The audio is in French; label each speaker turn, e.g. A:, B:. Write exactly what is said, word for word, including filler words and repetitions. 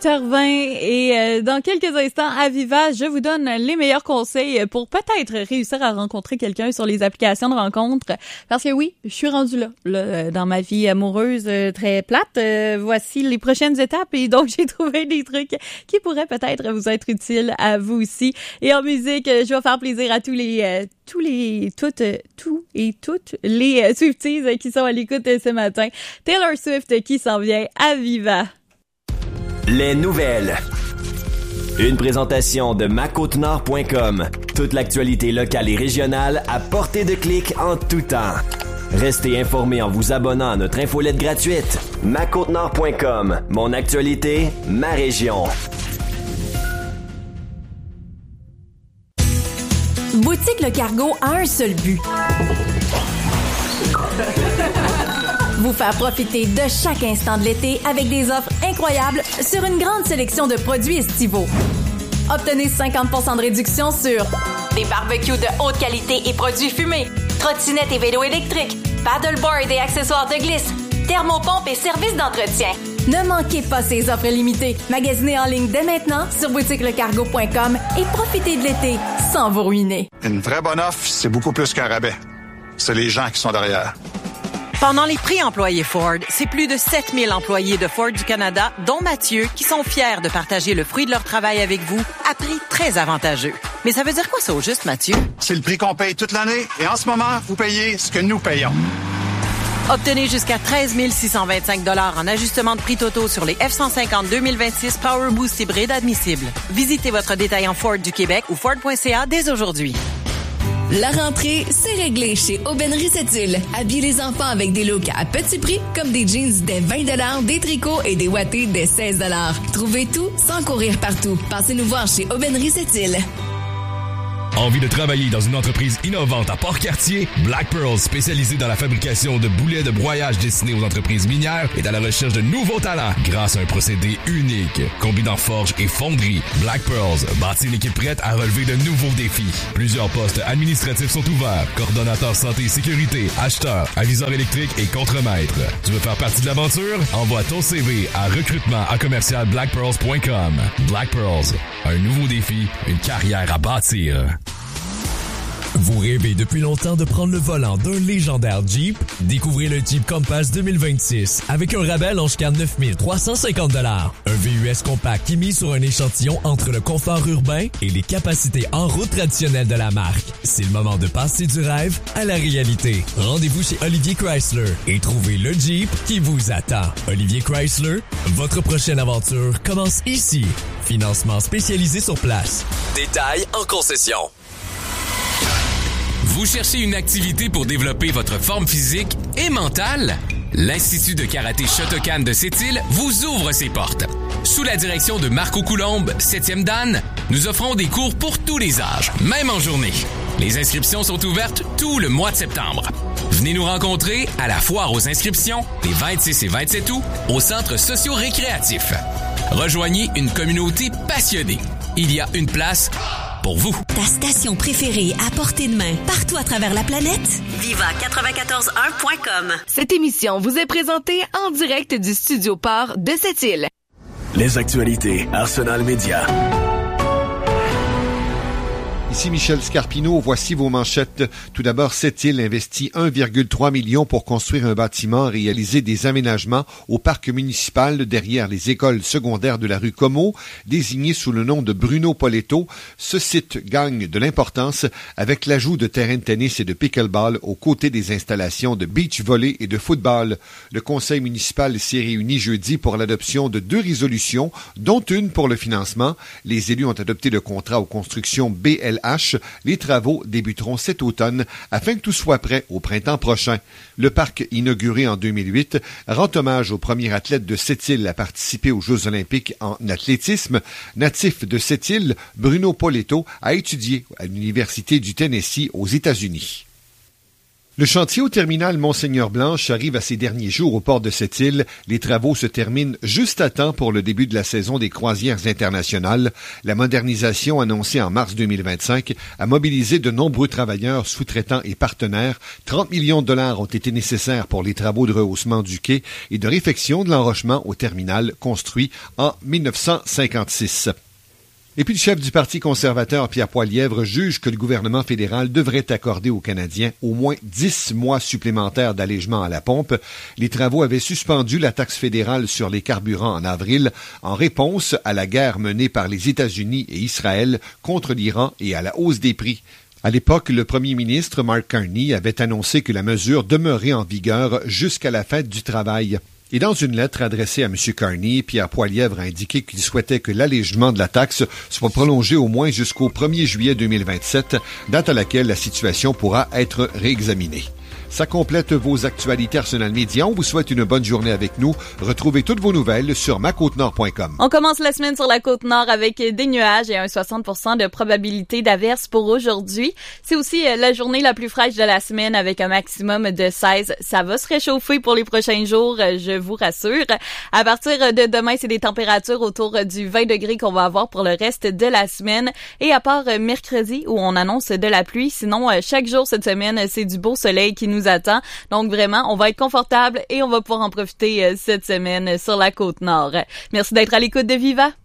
A: huit heures vingt et euh, dans quelques instants à Viva, je vous donne les meilleurs conseils pour peut-être réussir à rencontrer quelqu'un sur les applications de rencontres. Parce que oui, je suis rendue là, là dans ma vie amoureuse euh, très plate. Euh, voici les prochaines étapes et donc j'ai trouvé des trucs qui pourraient peut-être vous être utiles à vous aussi. Et en musique, je vais faire plaisir à tous les euh, tous les toutes euh, tous et toutes les euh, Swifties euh, qui sont à l'écoute euh, ce matin. Taylor Swift euh, qui s'en vient à Viva.
B: Les nouvelles. Une présentation de ma côte nord point com. Toute l'actualité locale et régionale à portée de clic en tout temps. Restez informés en vous abonnant à notre infolette gratuite. ma côte nord point com. Mon actualité, ma région.
C: Boutique Le Cargo a un seul but. Vous faire profiter de chaque instant de l'été avec des offres incroyables sur une grande sélection de produits estivaux. Obtenez cinquante pour cent de réduction sur des barbecues de haute qualité et produits fumés, trottinettes et vélos électriques, paddleboard et accessoires de glisse, thermopompes et services d'entretien. Ne manquez pas ces offres limitées. Magasinez en ligne dès maintenant sur boutique le cargo point com et profitez de l'été sans vous ruiner.
D: Une vraie bonne offre, c'est beaucoup plus qu'un rabais. C'est les gens qui sont derrière.
E: Pendant les prix employés Ford, c'est plus de sept mille employés de Ford du Canada, dont Mathieu, qui sont fiers de partager le fruit de leur travail avec vous à prix très avantageux. Mais ça veut dire quoi ça au juste, Mathieu?
D: C'est le prix qu'on paye toute l'année et en ce moment, vous payez ce que nous payons.
E: Obtenez jusqu'à treize mille six cent vingt-cinq dollars en ajustement de prix totaux sur les F cent cinquante deux mille vingt-six Power Boost hybrides admissibles. Visitez votre détaillant Ford du Québec ou Ford point C A dès aujourd'hui.
F: La rentrée, c'est réglé chez Aubainerie Sept-Îles. Habillez les enfants avec des looks à petit prix, comme des jeans dès vingt dollars, des tricots et des wattés dès seize dollars. Trouvez tout sans courir partout. Passez nous voir chez Aubainerie Sept-Îles.
G: Envie de travailler dans une entreprise innovante à Port-Cartier? Black Pearl, spécialisé dans la fabrication de boulets de broyage destinés aux entreprises minières, est à la recherche de nouveaux talents grâce à un procédé unique, combinant forge et fonderie. Black Pearls bâtit une équipe prête à relever de nouveaux défis. Plusieurs postes administratifs sont ouverts. Coordonnateur santé et sécurité, acheteur, aviseur électrique et contremaître. Tu veux faire partie de l'aventure? Envoie ton C V à recrutement à commercial black pearls point com. Black Pearls, un nouveau défi, une carrière à bâtir.
H: Vous rêvez depuis longtemps de prendre le volant d'un légendaire Jeep? Découvrez le Jeep Compass deux mille vingt-six avec un rabais allant jusqu'à neuf mille trois cent cinquante dollars. Un V U S compact qui mise sur un échantillon entre le confort urbain et les capacités en route traditionnelles de la marque. C'est le moment de passer du rêve à la réalité. Rendez-vous chez Olivier Chrysler et trouvez le Jeep qui vous attend. Olivier Chrysler, votre prochaine aventure commence ici. Financement spécialisé sur place.
I: Détails en concession. Vous cherchez une activité pour développer votre forme physique et mentale? L'Institut de karaté Shotokan de Sept-Îles vous ouvre ses portes. Sous la direction de Marco Coulombe, septième Dan, nous offrons des cours pour tous les âges, même en journée. Les inscriptions sont ouvertes tout le mois de septembre. Venez nous rencontrer à la foire aux inscriptions les vingt-six et vingt-sept août au centre socio-récréatif. Rejoignez une communauté passionnée. Il y a une place pour vous.
J: Ta station préférée à portée de main, partout à travers la planète? Viva quatre-vingt-quatorze un point com.
K: Cette émission vous est présentée en direct du Studio Port de Sept-Îles.
L: Les actualités Arsenal Média.
M: Ici Michel Scarpino, voici vos manchettes. Tout d'abord, Sept-Îles investit un virgule trois million pour construire un bâtiment, réaliser des aménagements au parc municipal derrière les écoles secondaires de la rue Comeau, désigné sous le nom de Bruno Poletto. Ce site gagne de l'importance avec l'ajout de terrains de tennis et de pickleball aux côtés des installations de beach volley et de football. Le conseil municipal s'est réuni jeudi pour l'adoption de deux résolutions, dont une pour le financement. Les élus ont adopté le contrat aux constructions B L H. Les travaux débuteront cet automne afin que tout soit prêt au printemps prochain. Le parc, inauguré en deux mille huit, rend hommage au premier athlète de Sept-Îles à participer aux Jeux olympiques en athlétisme. Natif de Sept-Îles, Bruno Poletto a étudié à l'Université du Tennessee aux États-Unis. Le chantier au terminal Monseigneur-Blanche arrive à ses derniers jours au port de Sept-Îles. Les travaux se terminent juste à temps pour le début de la saison des croisières internationales. La modernisation annoncée en mars deux mille vingt-cinq a mobilisé de nombreux travailleurs, sous-traitants et partenaires. trente millions de dollars ont été nécessaires pour les travaux de rehaussement du quai et de réfection de l'enrochement au terminal construit en dix-neuf cent cinquante-six. Et puis le chef du Parti conservateur, Pierre Poilievre, juge que le gouvernement fédéral devrait accorder aux Canadiens au moins dix mois supplémentaires d'allègement à la pompe. Les travaux avaient suspendu la taxe fédérale sur les carburants en avril en réponse à la guerre menée par les États-Unis et Israël contre l'Iran et à la hausse des prix. À l'époque, le premier ministre Mark Carney avait annoncé que la mesure demeurait en vigueur jusqu'à la fête du travail. Et dans une lettre adressée à M. Carney, Pierre Poilievre a indiqué qu'il souhaitait que l'allègement de la taxe soit prolongé au moins jusqu'au premier juillet deux mille vingt-sept, date à laquelle la situation pourra être réexaminée. Ça complète vos actualités Arsenal Media. On vous souhaite une bonne journée avec nous. Retrouvez toutes vos nouvelles sur ma côte nord point com.
A: On commence la semaine sur la Côte-Nord avec des nuages et un soixante pour cent de probabilité d'averse pour aujourd'hui. C'est aussi la journée la plus fraîche de la semaine avec un maximum de seize. Ça va se réchauffer pour les prochains jours, je vous rassure. À partir de demain, c'est des températures autour du vingt degrés qu'on va avoir pour le reste de la semaine. Et à part mercredi où on annonce de la pluie, sinon chaque jour cette semaine, c'est du beau soleil qui nous attend. Donc vraiment, on va être confortable et on va pouvoir en profiter cette semaine sur la Côte-Nord. Merci d'être à l'écoute de Viva.